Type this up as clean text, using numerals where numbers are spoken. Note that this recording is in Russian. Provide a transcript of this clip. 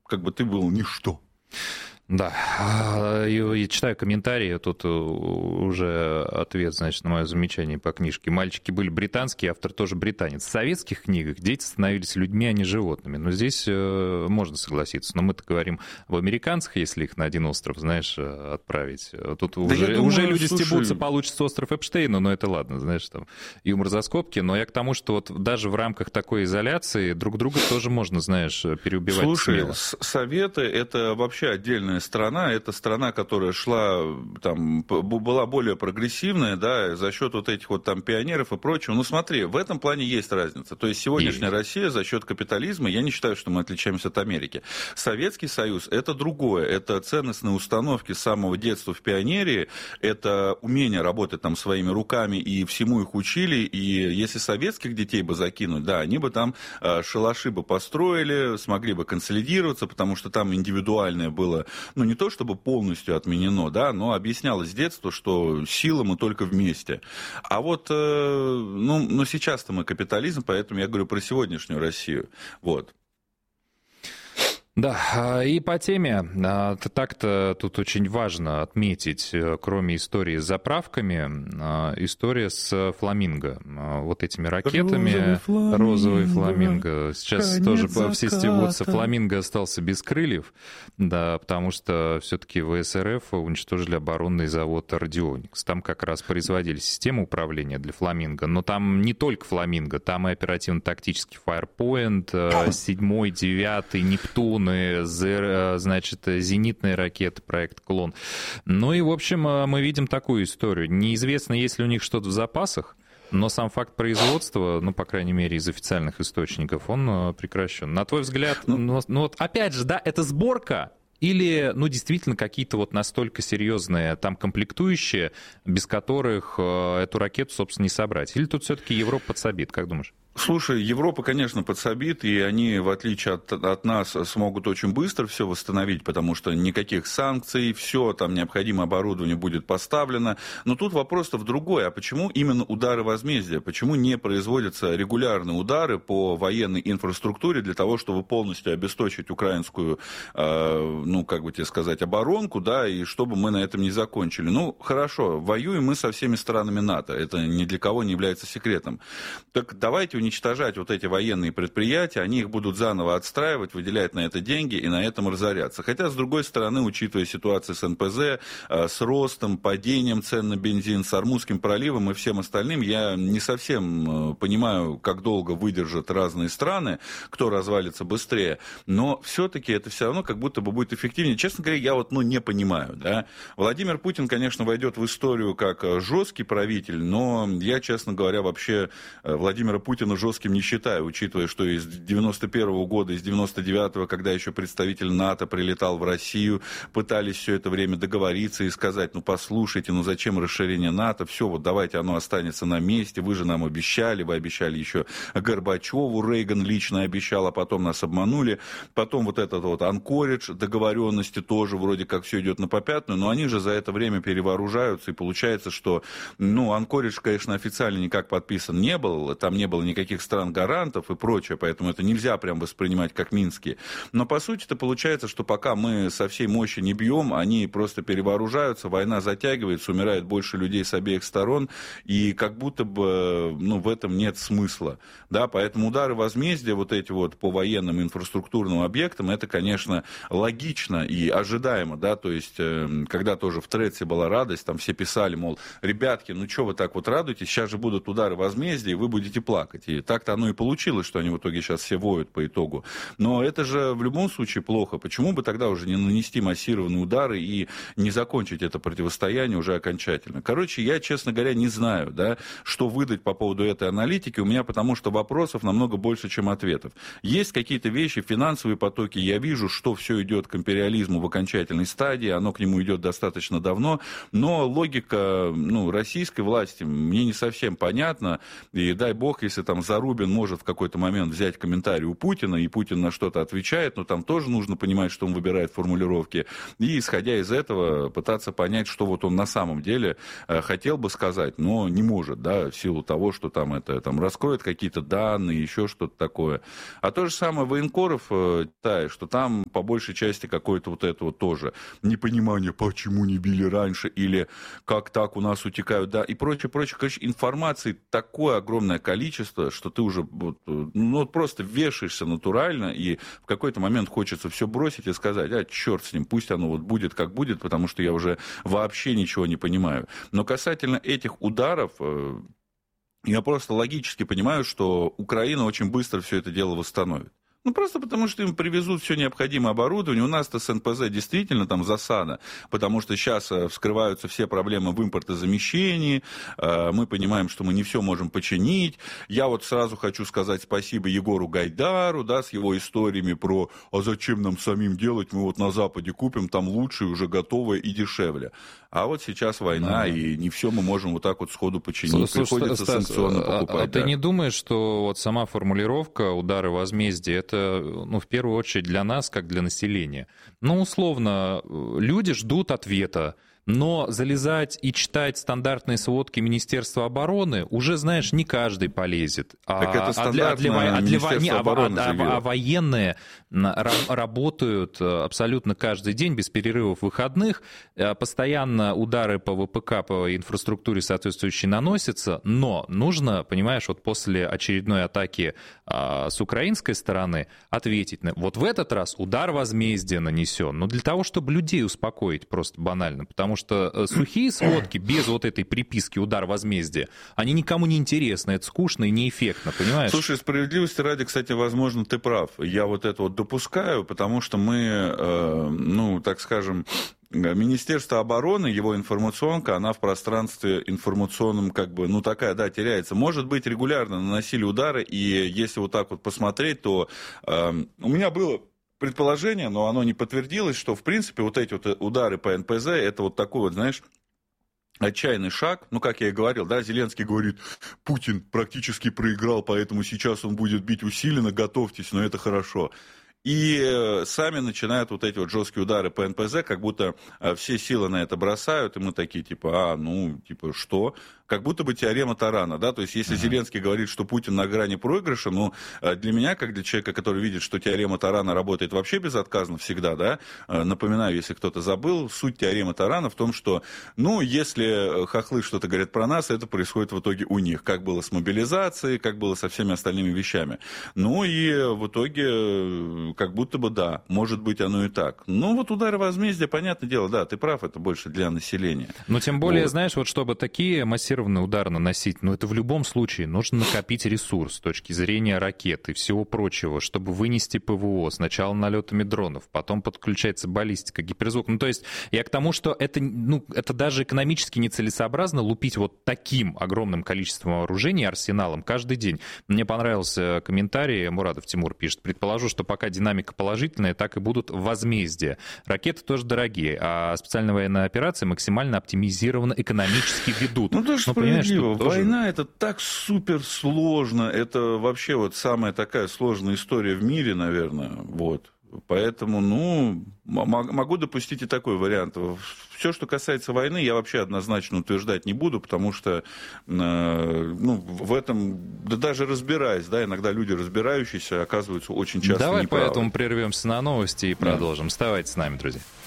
как бы ты был ничто. Да, и читаю комментарии, тут уже ответ, значит, на мое замечание по книжке. Мальчики были британские, автор тоже британец. В советских книгах дети становились людьми, а не животными. Но здесь можно согласиться. Но мы-то говорим об американцах, если их на один остров, знаешь, отправить. Тут да уже люди стебутся, получится остров Эпштейна, но это ладно, знаешь, там юмор за скобки. Но я к тому, что вот даже в рамках такой изоляции друг друга тоже можно, знаешь, переубивать смело. Слушай, Советы — это вообще отдельная страна, это страна, которая шла, там, была более прогрессивная, да, за счет вот этих вот там пионеров и прочего. Ну, смотри, в этом плане есть разница. То есть сегодняшняя Россия за счет капитализма, я не считаю, что мы отличаемся от Америки. Советский Союз — это другое, это ценностные установки с самого детства в пионерии, это умение работать там своими руками, и всему их учили, и если советских детей бы закинуть, да, они бы там шалаши бы построили, смогли бы консолидироваться, потому что там индивидуальное было, ну, не то чтобы полностью отменено, да, но объяснялось с детства, что сила мы только вместе. А вот, ну сейчас-то мы капитализм, поэтому я говорю про сегодняшнюю Россию. Вот. Да, и по теме, так-то тут очень важно отметить, кроме истории с заправками, история с фламинго. Вот этими ракетами. Розовый фламинго. Сейчас тоже все стебутся. Фламинго остался без крыльев, да, потому что все-таки ВСРФ уничтожили оборонный завод «Радионикс». Там как раз производили систему управления для фламинго, но там не только фламинго, там и оперативно-тактический Firepoint, 7-й, 9-й, Нептун, значит, зенитные ракеты, проект «Клон». Ну и, в общем, мы видим такую историю. Неизвестно, есть ли у них что-то в запасах, но сам факт производства, ну, по крайней мере, из официальных источников, он прекращен. На твой взгляд, ну вот опять же, да, это сборка или, ну, действительно, какие-то вот настолько серьезные там комплектующие, без которых эту ракету, собственно, не собрать? Или тут все-таки Европа подсобит, как думаешь? Слушай, Европа, конечно, подсобит, и они, в отличие от нас, смогут очень быстро все восстановить, потому что никаких санкций, все там необходимое оборудование будет поставлено. Но тут вопрос-то в другой. А почему именно удары возмездия? Почему не производятся регулярные удары по военной инфраструктуре для того, чтобы полностью обесточить украинскую, ну, как бы тебе сказать, оборонку, да, и чтобы мы на этом не закончили? Ну, хорошо, воюем мы со всеми странами НАТО. Это ни для кого не является секретом. Так давайте уничтожать вот эти военные предприятия, они их будут заново отстраивать, выделять на это деньги и на этом разоряться. Хотя, с другой стороны, учитывая ситуацию с НПЗ, с ростом, падением цен на бензин, с Ормузским проливом и всем остальным, я не совсем понимаю, как долго выдержат разные страны, кто развалится быстрее, но все-таки это все равно как будто бы будет эффективнее. Честно говоря, я вот, не понимаю, да. Владимир Путин, конечно, войдет в историю как жесткий правитель, но я, честно говоря, вообще Владимира Путина жестким не считаю, учитывая, что из 91 года, из 99-го, когда еще представитель НАТО прилетал в Россию, пытались все это время договориться и сказать, ну послушайте, ну зачем расширение НАТО, все, вот давайте оно останется на месте, вы же нам обещали, вы обещали еще Горбачеву, Рейган лично обещал, а потом нас обманули, потом вот этот вот Анкоридж, договоренности тоже вроде как все идет на попятную, но они же за это время перевооружаются, и получается, что, ну, Анкоридж, конечно, официально никак подписан не был, там не было никаких стран-гарантов и прочее, поэтому это нельзя прям воспринимать как минские. Но по сути-то получается, что пока мы со всей мощи не бьем, они просто перевооружаются, война затягивается, умирает больше людей с обеих сторон, и как будто бы, ну, в этом нет смысла. Да, поэтому удары возмездия вот эти вот по военным инфраструктурным объектам, это, конечно, логично и ожидаемо, да, то есть, когда тоже в Тредсе была радость, там все писали, мол, ребятки, ну что вы так вот радуетесь, сейчас же будут удары возмездия, и вы будете плакать. И так-то оно и получилось, что они в итоге сейчас все воют по итогу. Но это же в любом случае плохо. Почему бы тогда уже не нанести массированные удары и не закончить это противостояние уже окончательно? Короче, я, честно говоря, не знаю, да, что выдать по поводу этой аналитики. У меня потому что вопросов намного больше, чем ответов. Есть какие-то вещи, финансовые потоки. Я вижу, что все идет к империализму в окончательной стадии. Оно к нему идет достаточно давно. Но логика, ну, российской власти мне не совсем понятна. И дай бог, если там там Зарубин может в какой-то момент взять комментарий у Путина, и Путин на что-то отвечает, но там тоже нужно понимать, что он выбирает формулировки, и, исходя из этого, пытаться понять, что вот он на самом деле хотел бы сказать, но не может, да, в силу того, что там это там раскроет какие-то данные, еще что-то такое. А то же самое военкоров, что там по большей части какое-то вот это вот тоже непонимание, почему не били раньше, или как так у нас утекают, да, и прочее. Короче, информации такое огромное количество, что ты уже просто вешаешься натурально, и в какой-то момент хочется все бросить и сказать, черт с ним, пусть оно вот будет как будет, потому что я уже вообще ничего не понимаю. Но касательно этих ударов, я просто логически понимаю, что Украина очень быстро все это дело восстановит. Просто потому, что им привезут все необходимое оборудование. У нас-то с НПЗ действительно там засада, потому что сейчас вскрываются все проблемы в импортозамещении, мы понимаем, что мы не все можем починить. Я вот сразу хочу сказать спасибо Егору Гайдару, да, с его историями про «а зачем нам самим делать, мы вот на Западе купим, там лучше, уже готовое и дешевле». А вот сейчас война, и не все мы можем вот так вот сходу починить. Приходится санкционно покупать. А ты не думаешь, что вот сама формулировка «удары возмездия» — это, в первую очередь для нас, как для населения? Условно, люди ждут ответа. Но залезать и читать стандартные сводки Министерства обороны уже, знаешь, не каждый полезет. Так это стандартное Министерство обороны заявило. А военные работают абсолютно каждый день, без перерывов выходных. Постоянно удары по ВПК, по инфраструктуре соответствующей наносятся. Но нужно, понимаешь, вот после очередной атаки с украинской стороны ответить. Вот в этот раз удар возмездия нанесен. Но для того, чтобы людей успокоить просто банально. Потому что сухие сводки без вот этой приписки «удар возмездия», они никому не интересны, это скучно и неэффектно, понимаешь? Слушай, справедливости ради, кстати, возможно, ты прав. Я вот это вот допускаю, потому что мы, так скажем, Министерство обороны, его информационка, она в пространстве информационном такая, да, теряется. Может быть, регулярно наносили удары, и если вот так вот посмотреть, то у меня было предположение, но оно не подтвердилось, что, в принципе, вот эти вот удары по НПЗ, это вот такой вот, знаешь, отчаянный шаг. Как я и говорил, да, Зеленский говорит, Путин практически проиграл, поэтому сейчас он будет бить усиленно, готовьтесь, но это хорошо. И сами начинают вот эти вот жесткие удары по НПЗ, как будто все силы на это бросают, и мы такие, что? Как будто бы теорема Тарана, да, то есть если Зеленский говорит, что Путин на грани проигрыша, для меня, как для человека, который видит, что теорема Тарана работает вообще безотказно всегда, да, напоминаю, если кто-то забыл, суть теоремы Тарана в том, что, если хохлы что-то говорят про нас, это происходит в итоге у них, как было с мобилизацией, как было со всеми остальными вещами. И в итоге, как будто бы, да, может быть, оно и так. Вот удары возмездия, понятное дело, да, ты прав, это больше для населения. Тем более, знаешь, вот чтобы такие массированные удар наносить, это в любом случае нужно накопить ресурс с точки зрения ракет и всего прочего, чтобы вынести ПВО, сначала налетами дронов, потом подключается баллистика, гиперзвук. То есть я к тому, что это даже экономически нецелесообразно лупить вот таким огромным количеством вооружений, арсеналом каждый день. Мне понравился комментарий, Мурадов Тимур пишет, предположу, что пока динамика положительная, так и будут возмездия. Ракеты тоже дорогие, а специальная военная операция максимально оптимизированно экономически ведут. Справедливо. Война — это так супер сложно. Это вообще вот самая такая сложная история в мире, наверное. Вот. Поэтому, могу допустить и такой вариант. Все, что касается войны, я вообще однозначно утверждать не буду, потому что в этом, да даже разбираясь, да, иногда люди, разбирающиеся, оказываются очень часто неправы. Давай поэтому прервемся на новости и продолжим. Оставайтесь с нами, друзья.